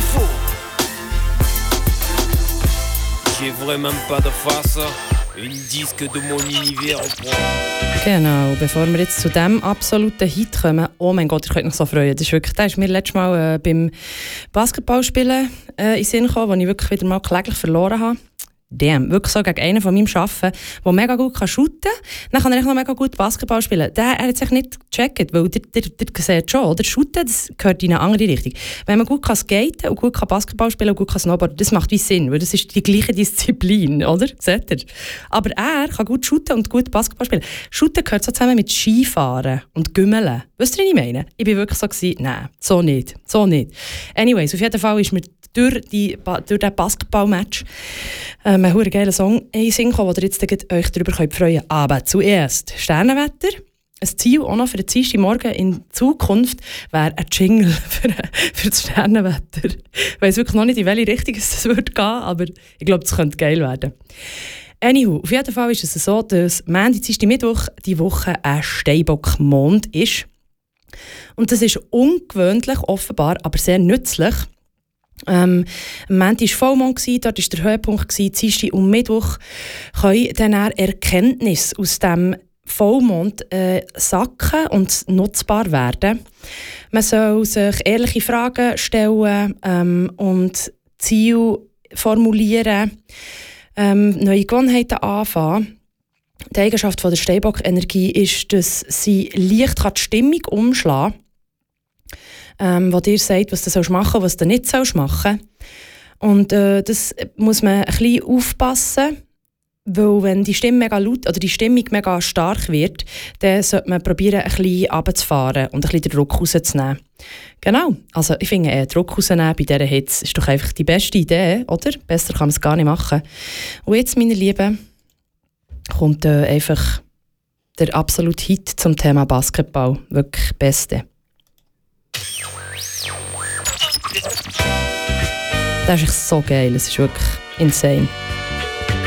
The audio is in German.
faux. J'ai vraiment pas de face. Une disque de mon univers pro. Genau, bevor wir jetzt zu diesem absoluten Hit kommen, oh mein Gott, ihr könnt euch so freuen. Das ist wirklich, der ist mir letztes Mal beim Basketballspielen in den Sinn gekommen, wo ich wirklich wieder mal kläglich verloren habe. Damn, wirklich so gegen einen von meinem Arbeiten, der mega gut shooten kann. Dann kann er noch mega gut Basketball spielen. Er hat sich nicht gecheckt, weil der sieht schon, oder? Shooten, das gehört in eine andere Richtung. Wenn man gut skaten und gut Basketball spielen und gut Snowboarden, das macht wie Sinn, weil das ist die gleiche Disziplin, oder? Seht ihr? Aber er kann gut shooten und gut Basketball spielen. Shooten gehört so zusammen mit Skifahren und Gümmeln. Wisst ihr, was ich meine? Ich war wirklich so, nein, so nicht. Anyways, auf jeden Fall ist mir durch diesen Basketball-Match ein verdammt geiler Song in den Sinn gekommen, wo ihr jetzt euch darüber freuen könnt. Aber zuerst Sternenwetter. Ein Ziel auch noch für den Dienstagmorgen in Zukunft wäre ein Jingle für das Sternenwetter. Ich weiss wirklich noch nicht, in welche Richtung es wird gehen, aber ich glaube, es könnte geil werden. Anywho, auf jeden Fall ist es so, dass Montag, Dienstag, Mittwoch die Woche ein Steinbock-Mond ist. Und das ist ungewöhnlich, offenbar, aber sehr nützlich. Am Montag war Vollmond, dort war der Höhepunkt. Dienstag und Mittwoch können dann Erkenntnisse aus dem Vollmond sacken und nutzbar werden. Man soll sich ehrliche Fragen stellen und Ziele formulieren, neue Gewohnheiten anfangen. Die Eigenschaft der Steinbock-Energie ist, dass sie leicht die Stimmung umschlagen kann, wo dir sagt, was du machen sollst, was du nicht machen sollst. Und das muss man ein bisschen aufpassen, weil wenn die Stimme mega laut oder die Stimmung mega stark wird, dann sollte man probieren, ein bisschen runterzufahren und ein bisschen den Druck rauszunehmen. Genau, also ich finde, Druck rausnehmen bei dieser Hitze ist doch einfach die beste Idee, oder? Besser kann man es gar nicht machen. Und jetzt, meine Lieben, kommt einfach der absolute Hit zum Thema Basketball. Wirklich Beste. Das ist echt so geil, es ist wirklich insane.